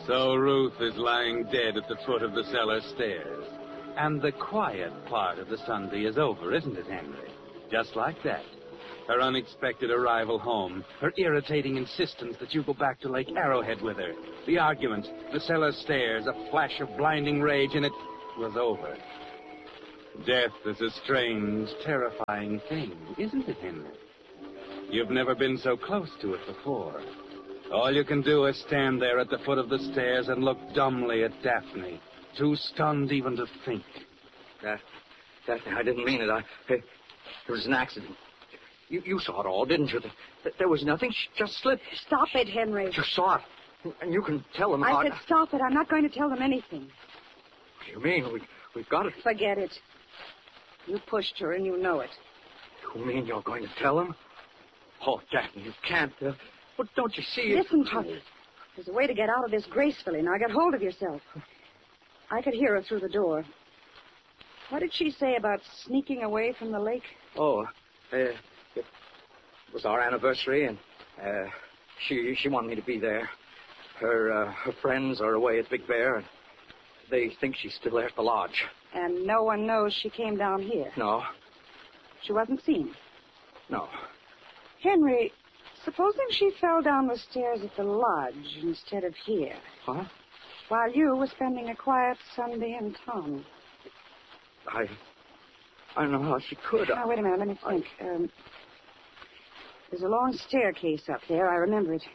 So Ruth is lying dead at the foot of the cellar stairs. And the quiet part of the Sunday is over, isn't it, Henry? Just like that. Her unexpected arrival home, her irritating insistence that you go back to Lake Arrowhead with her, the argument, the cellar stairs, a flash of blinding rage, and it was over. Death is a strange, terrifying thing, isn't it, Henry? You've never been so close to it before. All you can do is stand there at the foot of the stairs and look dumbly at Daphne, too stunned even to think. Daphne, I didn't mean it. It was an accident. You saw it all, didn't you? There was nothing. She just slipped. Stop it, Henry. You saw it. And you can tell them I said stop it. I'm not going to tell them anything. What do you mean? We've got it. Forget it. You pushed her, and you know it. You mean you're going to tell them? Oh, Daphne, you can't. But don't you see? Listen to me. There's a way to get out of this gracefully. Now get hold of yourself. I could hear her through the door. What did she say about sneaking away from the lake? Oh, it was our anniversary, and she wanted me to be there. Her friends are away at Big Bear, and they think she's still there at the lodge. And no one knows she came down here? No. She wasn't seen? No. Henry, supposing she fell down the stairs at the lodge instead of here? Huh? While you were spending a quiet Sunday in town. I don't know how she could. Now, wait a minute. Let me think. There's a long staircase up there. I remember it.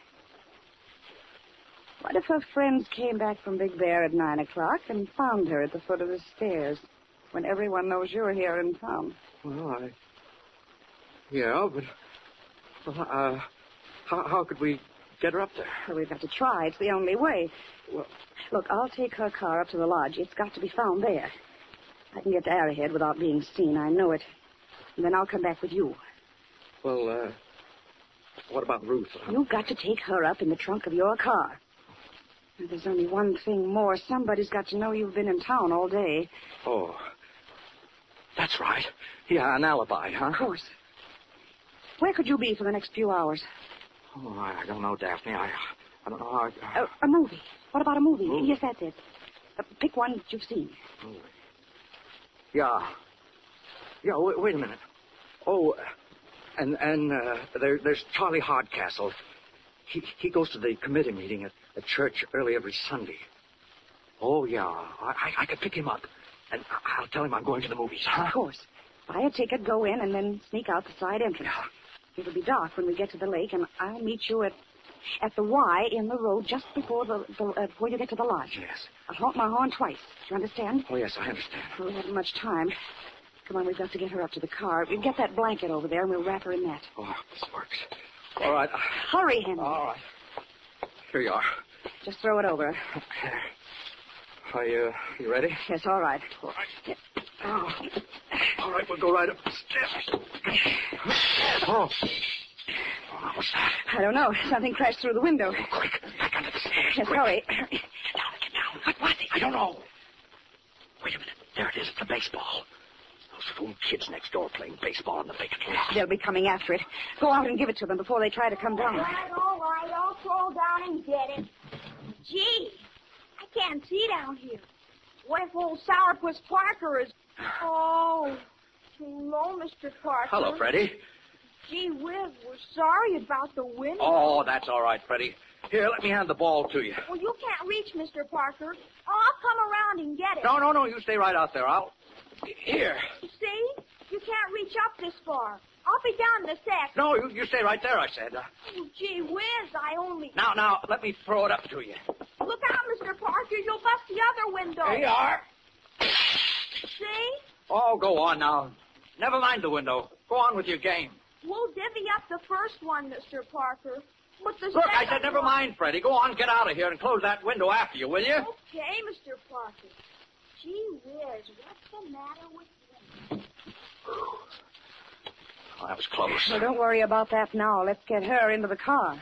What if her friends came back from Big Bear at 9 o'clock and found her at the foot of the stairs when everyone knows you're here in town? Well, yeah, but... how could we get her up there? Well, we've got to try. It's the only way. Well, look, I'll take her car up to the lodge. It's got to be found there. I can get to Arrowhead without being seen. I know it. And then I'll come back with you. Well, what about Ruth? You've got to take her up in the trunk of your car. And there's only one thing more. Somebody's got to know you've been in town all day. Oh, that's right. Yeah, an alibi, huh? Of course. Where could you be for the next few hours? Oh, I don't know, Daphne. I don't know how... A movie. What about a movie? Movie? Yes, that's it. Pick one that you've seen. Movie. Yeah. Yeah, wait a minute. Oh, and there's Charlie Hardcastle. He goes to the committee meeting at church early every Sunday. Oh, yeah. I could pick him up. And I'll tell him I'm going to the movies, huh? Of course. Buy a ticket, go in, and then sneak out the side entrance. Yeah. It'll be dark when we get to the lake, and I'll meet you at the Y in the road just before before you get to the lodge. Yes. I'll honk my horn twice. Do you understand? Oh, yes, I understand. Well, we haven't much time. Come on, we've got to get her up to the car. We'll get that blanket over there, and we'll wrap her in that. Oh, this works. All right. Hurry, Henry. All right. Here you are. Just throw it over. Are you ready? Yes, all right. All right. Oh. All right, we'll go right up the steps. Oh. What's that? I don't know. Something crashed through the window. Oh, quick. Back under the stairs. Yes, quick. hurry. Now, get down. What was it? I don't know. Wait a minute. There it is. It's a baseball. Those fool kids next door playing baseball on the vacant lot. They'll be coming after it. Go out and give it to them before they try to come down. All right. I'll crawl down and get it. Gee, I can't see down here. What if old Sourpuss Parker is... Oh, hello, Mr. Parker. Hello, Freddie. Gee whiz, we're sorry about the wind. Oh, that's all right, Freddie. Here, let me hand the ball to you. Well, you can't reach Mr. Parker. I'll come around and get it. No, you stay right out there. Here. See? You can't reach up this far. I'll be down in a sec. No, you stay right there, I said. Oh, gee whiz, I only... Now, let me throw it up to you. Look out, Mr. Parker. You'll bust the other window. There you are. See? Oh, go on now. Never mind the window. Go on with your game. We'll divvy up the first one, Mr. Parker. But the Look, I second said never one... mind, Freddie. Go on, get out of here and close that window after you, will you? Okay, Mr. Parker. Gee whiz, what's the matter with you? Oh, that was close. Well, don't worry about that now. Let's get her into the car.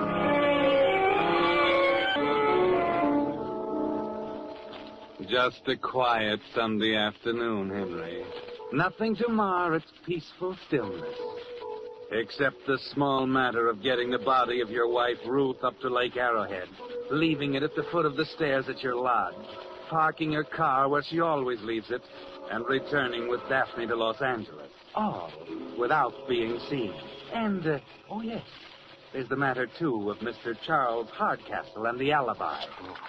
Just a quiet Sunday afternoon, Henry. Nothing to mar its peaceful stillness. Except the small matter of getting the body of your wife, Ruth, up to Lake Arrowhead. leaving it at the foot of the stairs at your lodge, parking her car where she always leaves it, and returning with Daphne to Los Angeles. All without being seen. And, oh yes, there's the matter, too, of Mr. Charles Hardcastle and the alibi.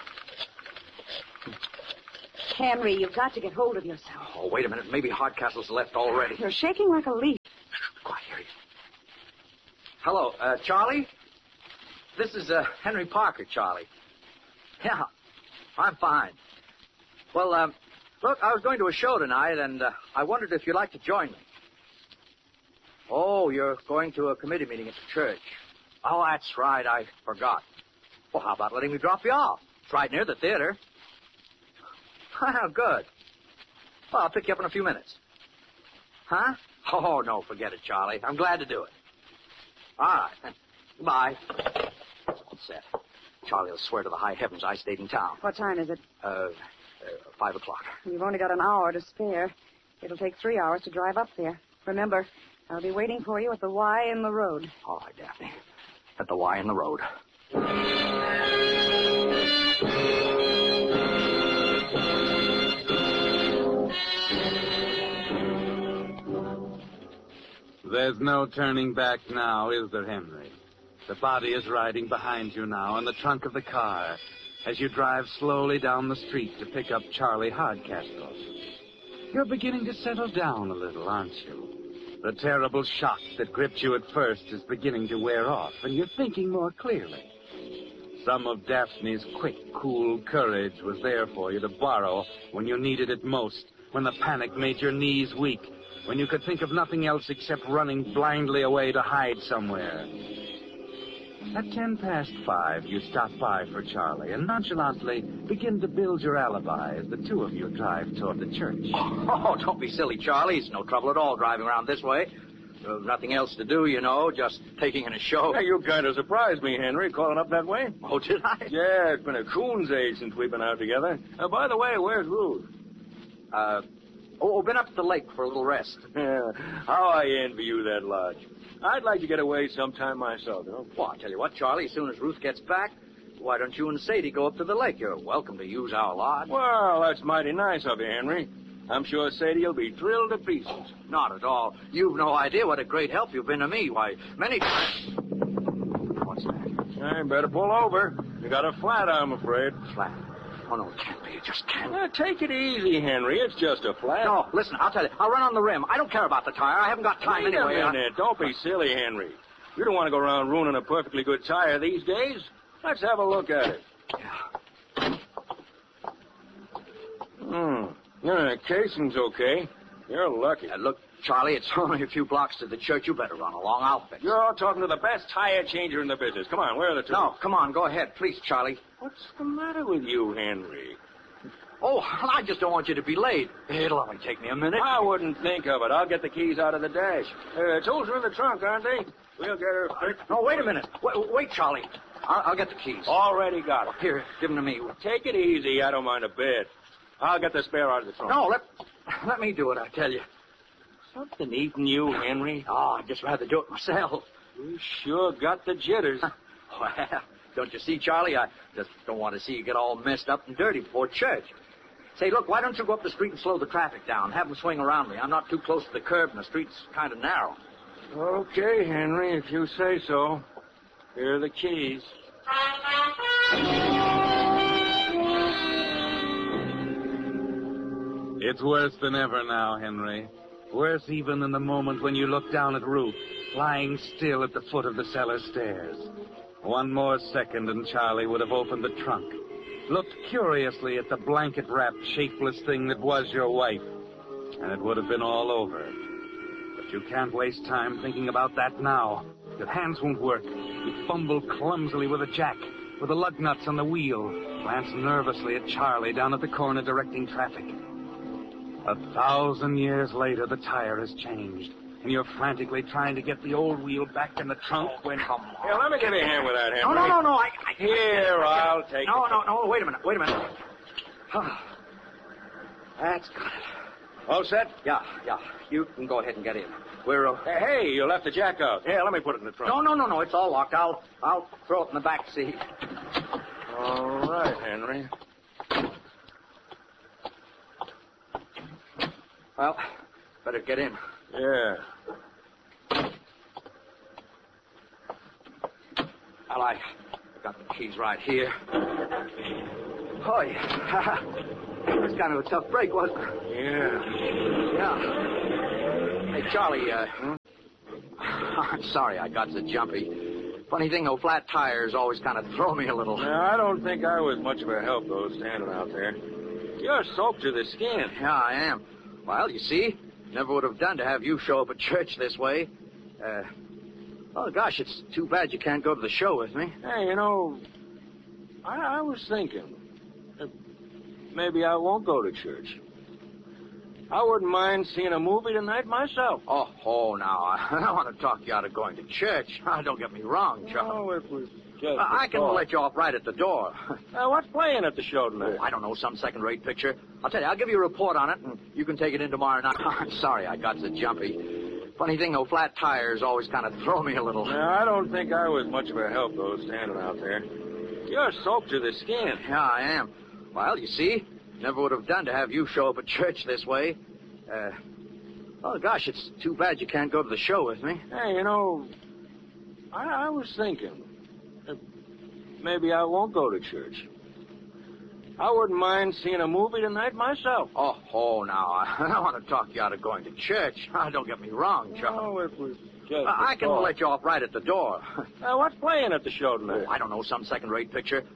Henry, you've got to get hold of yourself. Oh, wait a minute. Maybe Hardcastle's left already. You're shaking like a leaf. Quiet, here. Hello, Charlie? This is Henry Parker, Charlie. Yeah, I'm fine. Well, look, I was going to a show tonight, and I wondered if you'd like to join me. Oh, you're going to a committee meeting at the church. Oh, that's right. I forgot. Well, how about letting me drop you off? It's right near the theater. Oh, good. Well, I'll pick you up in a few minutes. Huh? Oh, no, forget it, Charlie. I'm glad to do it. All right. Goodbye. All set. Charlie will swear to the high heavens I stayed in town. What time is it? 5 o'clock. You've only got an hour to spare. It'll take 3 hours to drive up there. Remember, I'll be waiting for you at the Y in the road. All right, Daphne. At the Y in the road. There's no turning back now, is there, Henry? The body is riding behind you now in the trunk of the car as you drive slowly down the street to pick up Charlie Hardcastle. You're beginning to settle down a little, aren't you? The terrible shock that gripped you at first is beginning to wear off, and you're thinking more clearly. Some of Daphne's quick, cool courage was there for you to borrow when you needed it most, when the panic made your knees weak, when you could think of nothing else except running blindly away to hide somewhere. At 5:10, you stop by for Charlie and nonchalantly begin to build your alibi as the two of you drive toward the church. Oh, don't be silly, Charlie. It's no trouble at all driving around this way. There's nothing else to do, you know, just taking in a show. Hey, you kind of surprised me, Henry, calling up that way. Oh, did I? Yeah, it's been a coon's age since we've been out together. By the way, where's Ruth? Been up at the lake for a little rest. Yeah, how I envy you that lodge. I'd like to get away sometime myself, you know. Well, I'll tell you what, Charlie, as soon as Ruth gets back, why don't you and Sadie go up to the lake? You're welcome to use our lodge. Well, that's mighty nice of you, Henry. I'm sure Sadie will be thrilled to pieces. Not at all. You've no idea what a great help you've been to me. Why, many times... What's that? I better pull over. You got a flat, I'm afraid. Flat? Oh, no, it can't be. It just can't. Take it easy, Henry. It's just a flat. No, listen, I'll tell you. I'll run on the rim. I don't care about the tire. I haven't got time Wait anyway. a minute. Don't be silly, Henry. You don't want to go around ruining a perfectly good tire these days. Let's have a look at it. Yeah, the casing's okay. You're lucky. Look, Charlie, it's only a few blocks to the church. You better run along. I'll fix it. You're all talking to the best tire changer in the business. Come on, where are the two? No, come on, go ahead. Please, Charlie. What's the matter with you, Henry? Oh, I just don't want you to be late. It'll only take me a minute. I wouldn't think of it. I'll get the keys out of the dash. Tools are in the trunk, aren't they? We'll get her fixed. No, wait a minute. Wait, Charlie. I'll get the keys. Already got it. Here, give them to me. Take it easy. I don't mind a bit. I'll get the spare out of the trunk. No, let me do it, I tell you. Something eating you, Henry. Oh, I'd just rather do it myself. You sure got the jitters. Well, don't you see, Charlie? I just don't want to see you get all messed up and dirty before church. Say, look, why don't you go up the street and slow the traffic down? Have them swing around me. I'm not too close to the curb, and the street's kind of narrow. Okay, Henry, if you say so. Here are the keys. It's worse than ever now, Henry. Worse even than the moment when you looked down at Ruth, lying still at the foot of the cellar stairs. One more second and Charlie would have opened the trunk, looked curiously at the blanket-wrapped, shapeless thing that was your wife, and it would have been all over. But you can't waste time thinking about that now. Your hands won't work. You fumble clumsily with a jack, with the lug nuts on the wheel, glance nervously at Charlie down at the corner directing traffic. 1,000 years later, the tire has changed, and you're frantically trying to get the old wheel back in the trunk when... Here, let me give you a hand with that, Henry. No. Here, I'll take it. No, wait a minute. That's got it. All set? Yeah. You can go ahead and get in. We're... Hey, you left the jack out. Here, let me put it in the trunk. No, it's all locked. I'll throw it in the back seat. All right, Henry. Well, better get in. Yeah. Well, I got the keys right here. Oh, yeah. It was kind of a tough break, wasn't it? Yeah. Yeah. Hey, Charlie, I'm sorry I got so jumpy. Funny thing, though, flat tires always kind of throw me a little. Now, I don't think I was much of a help, though, standing out there. You're soaked to the skin. Yeah, I am. Well, you see, never would have done to have you show up at church this way. Oh, gosh, it's too bad you can't go to the show with me. Hey, you know, I was thinking, maybe I won't go to church. I wouldn't mind seeing a movie tonight myself. Oh, now, I don't want to talk you out of going to church. Don't get me wrong, Charlie. Oh, it was just I can let you off right at the door. What's playing at the show tonight? Oh, I don't know, some second-rate picture. I'll tell you, I'll give you a report on it, and you can take it in tomorrow night. I'm sorry I got so jumpy. Funny thing, though, flat tires always kind of throw me a little. Now, I don't think I was much of a help, though, standing out there. You're soaked to the skin. Yeah, I am. Well, you see, never would have done to have you show up at church this way. Oh, gosh, it's too bad you can't go to the show with me. Hey, you know, I was thinking, maybe I won't go to church. I wouldn't mind seeing a movie tonight myself. Oh, now, I don't want to talk you out of going to church. Don't get me wrong, Charlie. Oh, it was just I can let you off right at the door. What's playing at the show tonight? Oh, I don't know, some second-rate picture.